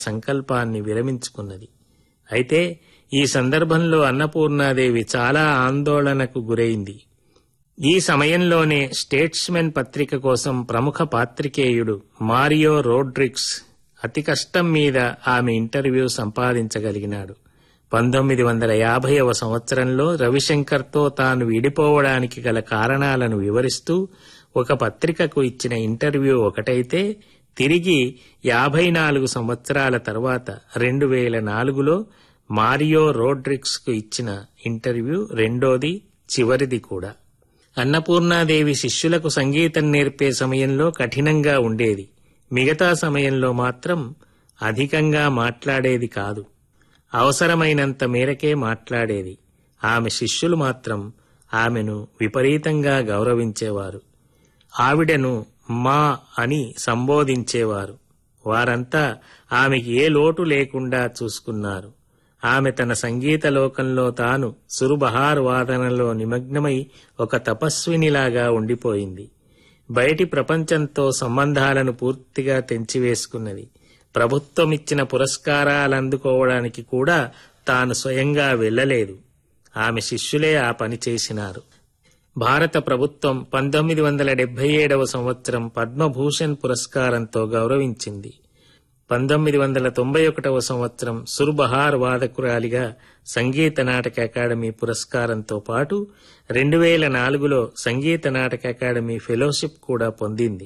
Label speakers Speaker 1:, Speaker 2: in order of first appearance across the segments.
Speaker 1: సంకల్పాన్ని విరమించుకున్నది. అయితే ఈ సందర్భంలో అన్నపూర్ణాదేవి చాలా ఆందోళనకు గురైంది. ఈ సమయంలోనే స్టేట్స్మెన్ పత్రిక కోసం ప్రముఖ పాత్రికేయుడు మారియో రోడ్రిగ్స్ అతి కష్టం మీద ఆమె ఇంటర్వ్యూ సంపాదించగలిగినాడు. 1950వ సంవత్సరంలో రవిశంకర్తో తాను విడిపోవడానికి గల కారణాలను వివరిస్తూ ఒక పత్రికకు ఇచ్చిన ఇంటర్వ్యూ ఒకటైతే, తిరిగి 54 సంవత్సరాల తర్వాత 2004లో మారియో రోడ్రిగ్స్కు ఇచ్చిన ఇంటర్వ్యూ రెండోది, చివరిది కూడా. అన్నపూర్ణాదేవి శిష్యులకు సంగీతం నేర్పే సమయంలో కఠినంగా ఉండేది. మిగతా సమయంలో మాత్రం అధికంగా మాట్లాడేది కాదు. అవసరమైనంత మేరకే మాట్లాడేది. ఆమె శిష్యులు మాత్రం ఆమెను విపరీతంగా గౌరవించేవారు. ఆవిడను మా అని సంబోధించేవారు. వారంతా ఆమెకి ఏ లోటు లేకుండా చూసుకున్నారు. ఆమె తన సంగీత లోకంలో తాను సురుబహార్ వాదనలో నిమగ్నమై ఒక తపస్వినిలాగా ఉండిపోయింది. బయటి ప్రపంచంతో సంబంధాలను పూర్తిగా తెంచివేసుకున్నది. ప్రభుత్వమిచ్చిన పురస్కారాలందుకోవడానికి కూడా తాను స్వయంగా వెళ్లలేదు. ఆమె శిష్యులే ఆ పని చేసినారు. భారత ప్రభుత్వం 1977వ సంవత్సరం పద్మభూషణ్ పురస్కారంతో గౌరవించింది. 1991వ సంవత్సరం సుర్బహార్ వాదకురాలిగా సంగీత నాటక అకాడమీ పురస్కారంతో పాటు 2004లో సంగీత నాటక అకాడమీ ఫెలోషిప్ కూడా పొందింది.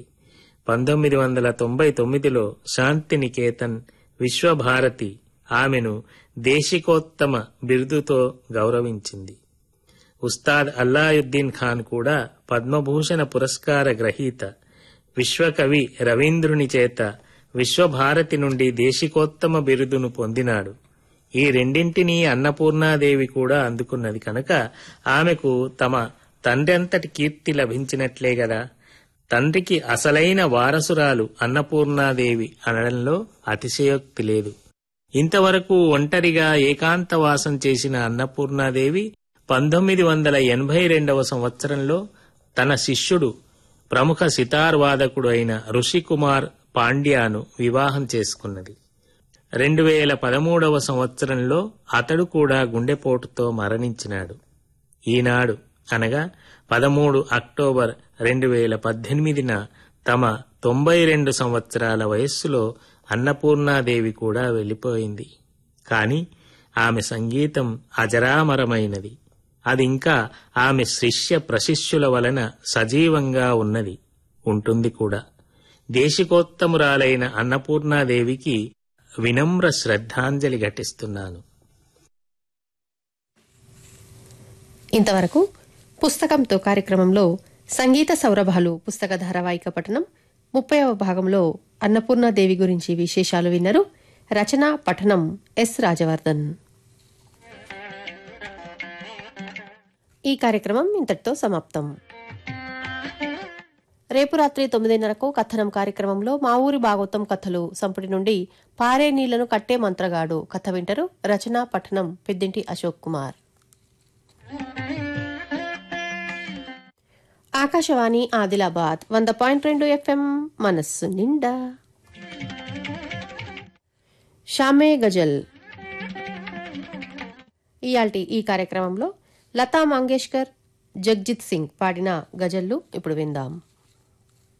Speaker 1: 1999లో శాంతినికేతన్ విశ్వభారతి ఆమెను దేశికోత్తమ బిరుదుతో గౌరవించింది. ఉస్తాద్ అల్లాయుద్దీన్ ఖాన్ కూడా పద్మభూషణ పురస్కార గ్రహీత. విశ్వకవి రవీంద్రుని చేత విశ్వభారతి నుండి దేశికోత్తమ బిరుదును పొందినాడు. ఈ రెండింటినీ అన్నపూర్ణాదేవి కూడా అందుకున్నది కనుక ఆమెకు తమ తండ్రంతటి కీర్తి లభించినట్లే గదా. తండ్రికి అసలైన వారసురాలు అన్నపూర్ణాదేవి అనడంలో అతిశయోక్తి లేదు. ఇంతవరకు ఒంటరిగా ఏకాంతవాసం చేసిన అన్నపూర్ణాదేవి 1982వ సంవత్సరంలో తన శిష్యుడు ప్రముఖ సితార్ వాదకుడు అయిన ఋషికుమార్ పాండ్యాను వివాహం చేసుకున్నది. 2013వ సంవత్సరంలో అతడు కూడా గుండెపోటుతో మరణించినాడు. ఈనాడు అనగా 13 అక్టోబర్ 2018న తమ 92 సంవత్సరాల వయస్సులో అన్నపూర్ణాదేవి కూడా వెళ్ళిపోయింది. కాని ఆమె సంగీతం అజరామరమైనది. అది ఇంకా ఆమె శిష్య ప్రశిష్యుల వలన సజీవంగా ఉన్నది, ఉంటుంది కూడా. దేశికోత్తమురాలైన అన్నపూర్ణాదేవికి వినమ్ర శ్రద్ధాంజలి ఘటిస్తున్నాను.
Speaker 2: ఇంతవరకు పుస్తకంతో కార్యక్రమంలో సంగీత సౌరభాలు పుస్తక ధారావాహిక పఠనం 30వ భాగంలో అన్నపూర్ణాదేవి గురించి విశేషాలు విన్నారు. రచన పఠనం ఎస్ రాజవర్ధన్. ఈ కార్యక్రమం ఇంతటితో సమాప్తం. రేపు రాత్రి 9:30కు కథనం కార్యక్రమంలో మా ఊరి భాగవతం కథలు సంపుటి నుండి పారే నీళ్లను కట్టే మంత్రగాడు కథ వింటారు. రచన పఠనం పెద్దింటి అశోక్ కుమార్. ఆకాశవాణి ఆదిలాబాద్ 100.2 FM మనస్సు నిండా. షామే గజల్. ఇయాల్టి ఈ కార్యక్రమంలో లతా మంగేష్కర్, జగ్జిత్ సింగ్ పాడిన గజల్లు ఇప్పుడు విందాం.